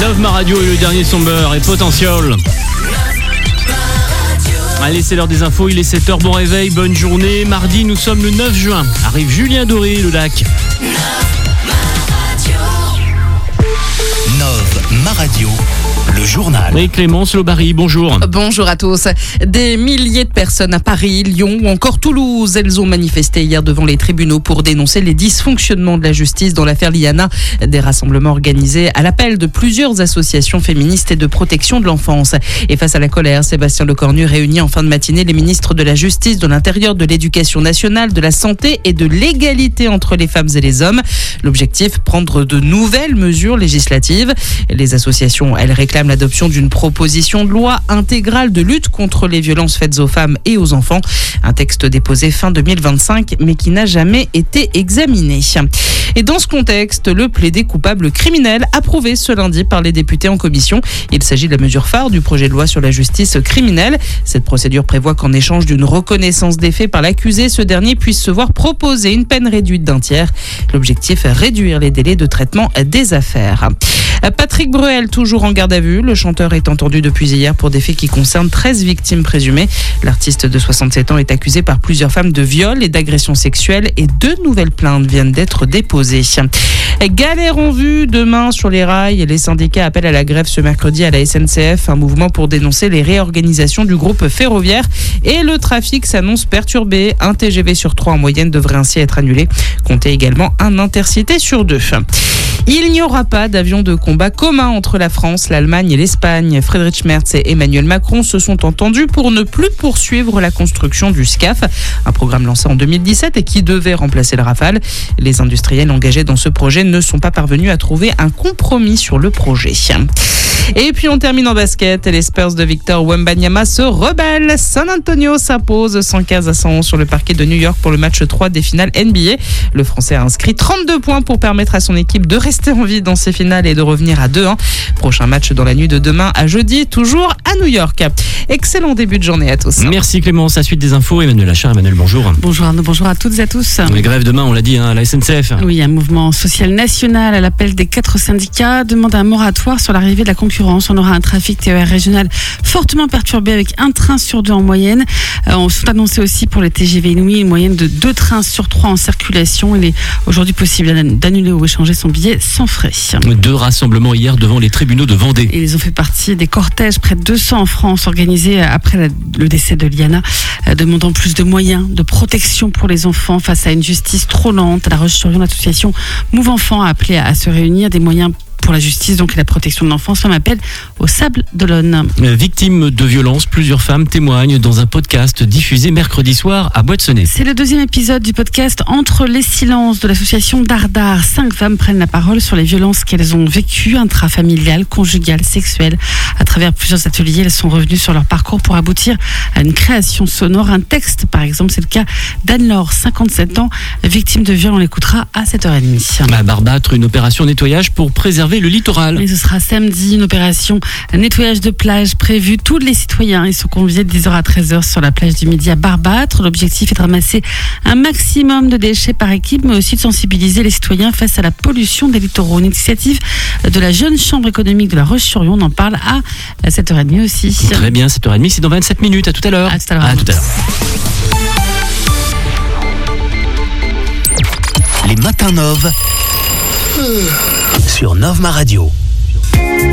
Nove Ma Radio et le dernier Somber et Potential. Allez, c'est l'heure des infos, il est 7h, bon réveil, bonne journée. Mardi, nous sommes le 9 juin. Arrive Julien Doré, le lac. Nove Ma Radio, le journal. Et Clémence Lobary, bonjour. Bonjour à tous. Des milliers de personnes à Paris, Lyon ou encore Toulouse, elles ont manifesté hier devant les tribunaux pour dénoncer les dysfonctionnements de la justice dans l'affaire Liana. Des rassemblements organisés à l'appel de plusieurs associations féministes et de protection de l'enfance. Et face à la colère, Sébastien Lecornu réunit en fin de matinée les ministres de la Justice, de l'Intérieur, de l'Éducation nationale, de la Santé et de l'égalité entre les femmes et les hommes. L'objectif, prendre de nouvelles mesures législatives. Les associations, elles réclament l'adoption d'une proposition de loi intégrale de lutte contre les violences faites aux femmes et aux enfants. Un texte déposé fin 2025, mais qui n'a jamais été examiné. Et dans ce contexte, le plaidé coupable criminel approuvé ce lundi par les députés en commission. Il s'agit de la mesure phare du projet de loi sur la justice criminelle. Cette procédure prévoit qu'en échange d'une reconnaissance des faits par l'accusé, ce dernier puisse se voir proposer une peine réduite d'un tiers. L'objectif est réduire les délais de traitement des affaires. Patrick Bruel, toujours en garde à vue. Le chanteur est entendu depuis hier pour des faits qui concernent 13 victimes présumées. L'artiste de 67 ans est accusé par plusieurs femmes de viol et d'agression sexuelle et 2 nouvelles plaintes viennent d'être déposées. Galère en vue demain sur les rails. Les syndicats appellent à la grève ce mercredi à la SNCF, un mouvement pour dénoncer les réorganisations du groupe ferroviaire et le trafic s'annonce perturbé. Un TGV sur 3 en moyenne devrait ainsi être annulé. Comptez également un intercité sur 2. Il n'y aura pas d'avion de combat commun entre la France, l'Allemagne et l'Espagne. Friedrich Merz et Emmanuel Macron se sont entendus pour ne plus poursuivre la construction du SCAF, un programme lancé en 2017 et qui devait remplacer le Rafale. Les industriels engagés dans ce projet ne sont pas parvenus à trouver un compromis sur le projet. Et puis on termine en basket. Les Spurs de Victor Wembanyama se rebellent. San Antonio s'impose 115-111 sur le parquet de New York pour le match 3 des finales NBA. Le Français a inscrit 32 points pour permettre à son équipe de rester en vie dans ces finales et de revenir à 2-1. Prochain match dans la nuit de demain à jeudi, toujours à New York. Excellent début de journée à tous. Merci Clémence, à suite des infos, Emmanuel Achard. Emmanuel, bonjour. Bonjour Arnaud, bonjour à toutes et à tous. Les grèves demain, on l'a dit, à la SNCF. Oui, un mouvement social national à l'appel des 4 syndicats demande un moratoire sur l'arrivée de la concurrence. On aura un trafic TER régional fortement perturbé avec un train sur 2 en moyenne. On sont annoncés aussi pour les TGV Inouï une moyenne de 2 trains sur 3 en circulation. Il est aujourd'hui possible d'annuler ou échanger son billet sans frais. 2 rassemblements hier devant les tribunaux de Vendée. Et ils ont fait partie des cortèges, près de 200 en France, organisés après le décès de Liana, demandant plus de moyens de protection pour les enfants face à une justice trop lente. À La Roche-sur-Yon, l'association Move Enfants a appelé à se réunir, des moyens pour la justice donc et la protection de l'enfance. On appelle au Sable d'Olonne. Victimes de violences, plusieurs femmes témoignent dans un podcast diffusé mercredi soir à Boîte-Senez. C'est le 2e épisode du podcast Entre les silences de l'association Dardar. 5 femmes prennent la parole sur les violences qu'elles ont vécues, intrafamiliales, conjugales, sexuelles. À travers plusieurs ateliers, elles sont revenues sur leur parcours pour aboutir à une création sonore, un texte par exemple. C'est le cas d'Anne-Laure, 57 ans, victime de viol. On l'écoutera à 7h30. À Barbâtre, une opération nettoyage pour préserver le littoral. Et ce sera samedi, une opération nettoyage de plage prévue. Tous les citoyens ils sont conviés de 10h à 13h sur la plage du Midi à Barbâtre. L'objectif est de ramasser un maximum de déchets par équipe, mais aussi de sensibiliser les citoyens face à la pollution des littoraux. Une initiative de la jeune chambre économique de La Roche-sur-Yon. On en parle à 7h30 aussi. Très bien, 7h30, c'est dans 27 minutes. À tout à l'heure. À tout à l'heure. À tout à l'heure. Les matins Nove sur Nove Ma Radio.